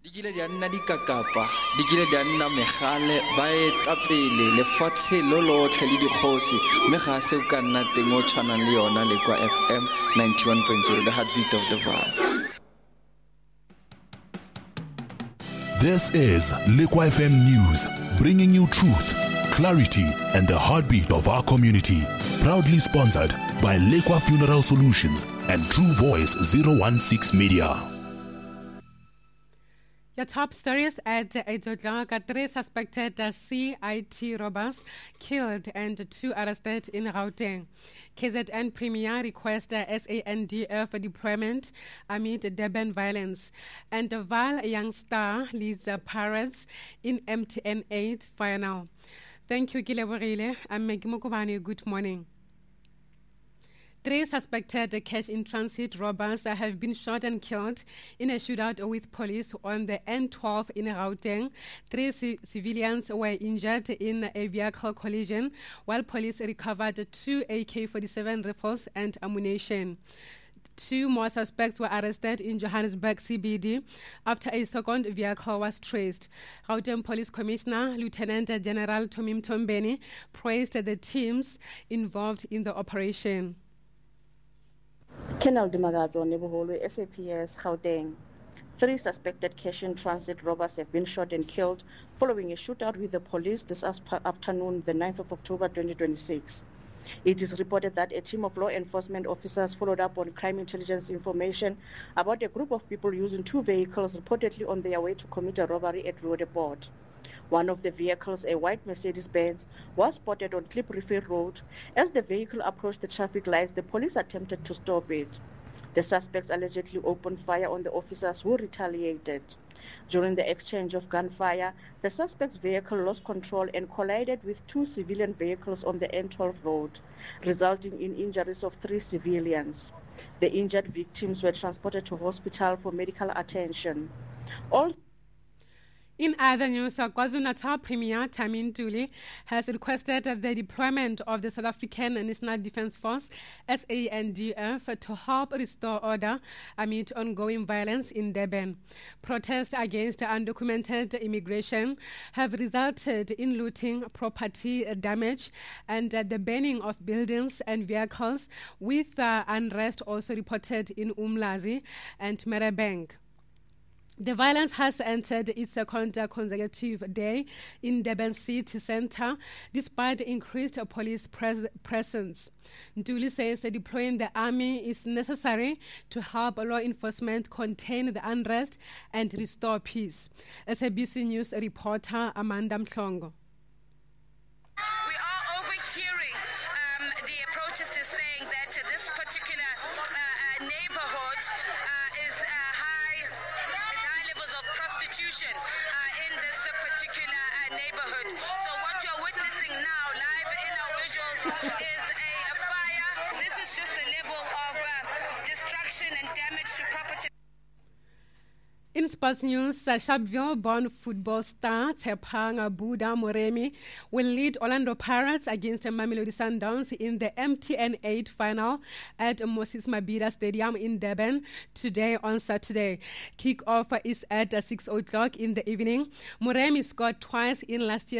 Di kile di a nna dikakapa, di kile di a nna megale, ba etapele lefatshe lo lotlhe le dikgosi, mme ga se o ka nna teng o tshwanang le yona le kwa FM 91.0, the heartbeat of the Vaal. This is Lekwa FM News, bringing you truth, clarity, and the heartbeat of our community. Proudly sponsored by Lekwa Funeral Solutions and True Voice 016 Media. The top stories at Edzodlanga, 3 suspected CIT robbers killed and 2 arrested in Gauteng. KZN Premier requests SANDF deployment amid Durban violence. And the Vaal Young Star leads Pirates in MTN 8 final. Thank you, Gileborile. I'm Maggie Mokobane. Good morning. 3 suspected cash-in-transit robbers have been shot and killed in a shootout with police on the N12 in Gauteng. 3 civilians were injured in a vehicle collision, while police recovered 2 AK-47 rifles and ammunition. 2 more suspects were arrested in Johannesburg CBD after a second vehicle was traced. Gauteng Police Commissioner Lieutenant General Tommy Mtombeni praised the teams involved in the operation. Colonel Dimagadzo Nebuholu, SAPS, Gauteng. 3 suspected cash-in-transit robbers have been shot and killed following a shootout with the police this afternoon, the 9th of October 2026. It is reported that a team of law enforcement officers followed up on crime intelligence information about a group of people using 2 vehicles reportedly on their way to commit a robbery at Roodepoort. One of the vehicles, a white Mercedes-Benz, was spotted on Klipprivier Road. As the vehicle approached the traffic lights, the police attempted to stop it. The suspects allegedly opened fire on the officers, who retaliated. During the exchange of gunfire, the suspect's vehicle lost control and collided with 2 civilian vehicles on the N12 road, resulting in injuries of 3 civilians. The injured victims were transported to hospital for medical attention. In other news, KwaZulu-Natal Premier Tami Ntuli has requested the deployment of the South African National Defence Force, SANDF, to help restore order amid ongoing violence in Durban. Protests against undocumented immigration have resulted in looting, property damage, and the burning of buildings and vehicles, with unrest also reported in Umlazi and Merebank. The violence has entered its second consecutive day in Durban city centre, despite increased police presence. Ntuli says deploying the army is necessary to help law enforcement contain the unrest and restore peace. SABC News reporter Amanda Mhlongo. We are overhearing the protesters saying that this particular neighborhood is high levels of prostitution in this particular neighborhood. So what you're witnessing now live in our visuals is a fire. This is just the level of destruction and damage to property. In sports news, Sharpeville-born football star Tshepang Buda Moremi will lead Orlando Pirates against Mamelodi Sundowns in the MTN 8 final at Moses Mabhida Stadium in Durban today on Saturday. Kick-off is at 6 o'clock in the evening. Moremi scored twice in last year's